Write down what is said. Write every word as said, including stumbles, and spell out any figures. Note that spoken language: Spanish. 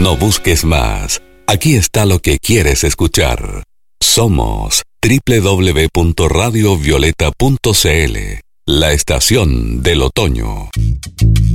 No busques más. Aquí está lo que quieres escuchar. Somos doble u doble u doble u punto radio violeta punto c l, la estación del otoño.